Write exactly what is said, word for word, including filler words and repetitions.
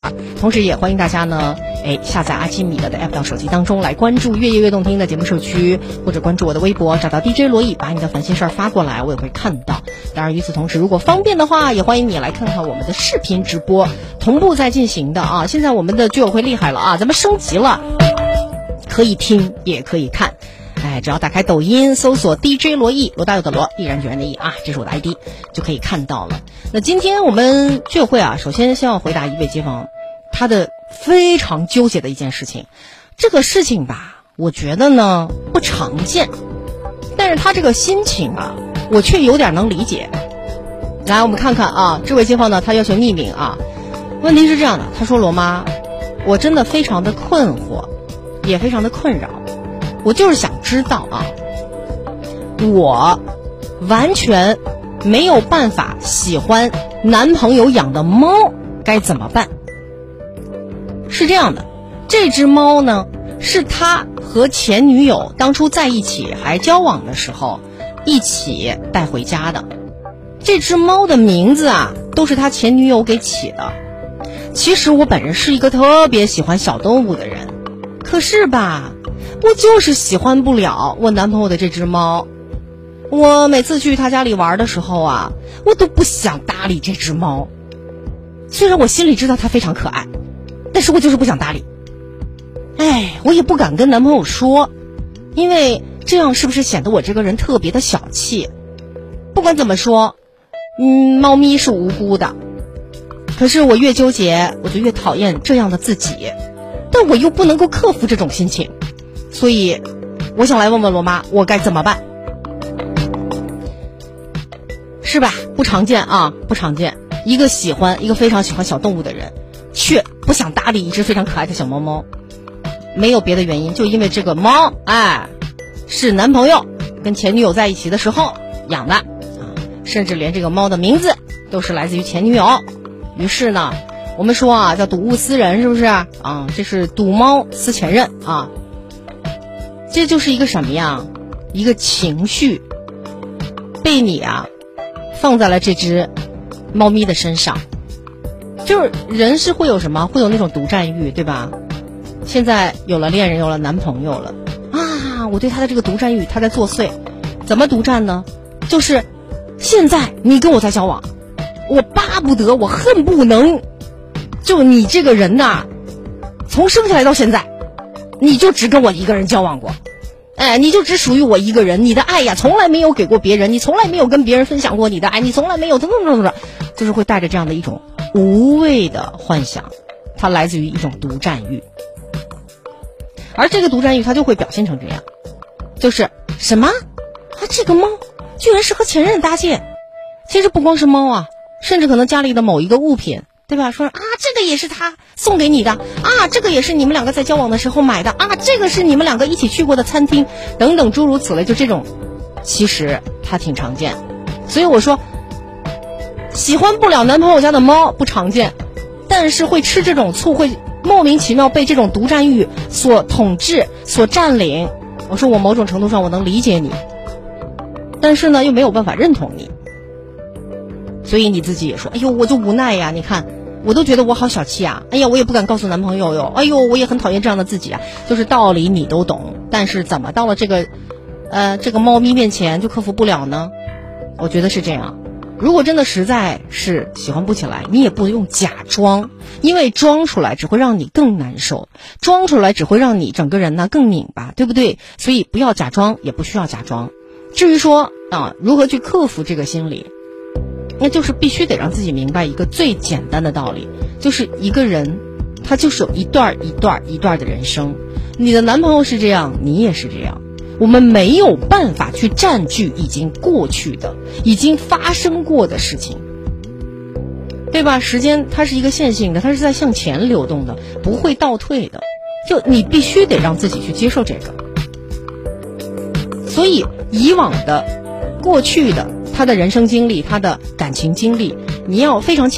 同时也欢迎大家呢，哎，下载阿基米德的 app 到手机当中来关注越夜越动听的节目社区，或者关注我的微博，找到 D J 罗毅，把你的烦心事儿发过来，我也会看到。当然与此同时，如果方便的话，也欢迎你来看看我们的视频直播，同步在进行的啊。现在我们的居委会厉害了啊，咱们升级了，可以听也可以看。哎，只要打开抖音搜索 D J 罗毅，罗大佑的罗，毅然决然的毅啊，这是我的 I D， 就可以看到了。那今天我们居委会啊，首先先要回答一位街坊他的非常纠结的一件事情。这个事情吧，我觉得呢不常见，但是他这个心情啊，我却有点能理解。来，我们看看啊，这位街坊呢，他要求匿名啊。问题是这样的，他说罗妈，我真的非常的困惑，也非常的困扰。我就是想知道啊，我完全没有办法喜欢男朋友养的猫，该怎么办？是这样的，这只猫呢，是他和前女友当初在一起还交往的时候一起带回家的。这只猫的名字啊，都是他前女友给起的。其实我本人是一个特别喜欢小动物的人，可是吧，我就是喜欢不了我男朋友的这只猫。我每次去他家里玩的时候啊，我都不想搭理这只猫。虽然我心里知道它非常可爱，但是我就是不想搭理。哎，我也不敢跟男朋友说，因为这样是不是显得我这个人特别的小气？不管怎么说，嗯，猫咪是无辜的。可是我越纠结，我就越讨厌这样的自己，但我又不能够克服这种心情。所以我想来问问罗妈，我该怎么办？是吧？不常见啊，不常见。一个喜欢一个非常喜欢小动物的人，却不想搭理一只非常可爱的小猫猫，没有别的原因，就因为这个猫，哎，是男朋友跟前女友在一起的时候养的啊，甚至连这个猫的名字都是来自于前女友。于是呢，我们说啊，叫睹物思人，是不是啊？这是睹猫思前任啊。这就是一个什么呀？一个情绪被你啊放在了这只猫咪的身上。就是人是会有什么？会有那种独占欲，对吧？现在有了恋人，有了男朋友了啊，我对他的这个独占欲他在作祟。怎么独占呢？就是现在你跟我在交往，我巴不得，我恨不能就你这个人呐，从生下来到现在你就只跟我一个人交往过，哎，你就只属于我一个人，你的爱呀从来没有给过别人，你从来没有跟别人分享过你的爱，你从来没有等等等等，就是会带着这样的一种无谓的幻想，它来自于一种独占欲。而这个独占欲它就会表现成这样，就是什么啊，这个猫居然是和前任搭界。其实不光是猫啊，甚至可能家里的某一个物品，对吧？说啊，这个也是他送给你的啊，这个也是你们两个在交往的时候买的啊，这个是你们两个一起去过的餐厅，等等诸如此类，就这种，其实它挺常见。所以我说，喜欢不了男朋友家的猫不常见，但是会吃这种醋，会莫名其妙被这种独占欲所统治、所占领。我说我某种程度上我能理解你，但是呢又没有办法认同你。所以你自己也说，哎呦，我就无奈呀，你看我都觉得我好小气啊，哎呀，我也不敢告诉男朋友哟，哎呦，我也很讨厌这样的自己啊。就是道理你都懂，但是怎么到了这个呃这个猫咪面前就克服不了呢？我觉得是这样。如果真的实在是喜欢不起来，你也不用假装，因为装出来只会让你更难受，装出来只会让你整个人呢更拧巴，对不对？所以不要假装，也不需要假装。至于说啊，如何去克服这个心理，那就是必须得让自己明白一个最简单的道理，就是一个人他就是有一段一段一段的人生，你的男朋友是这样，你也是这样。我们没有办法去占据已经过去的、已经发生过的事情，对吧？时间它是一个线性的，它是在向前流动的，不会倒退的。就你必须得让自己去接受这个。所以以往的、过去的他的人生经历、他的感情经历，你要非常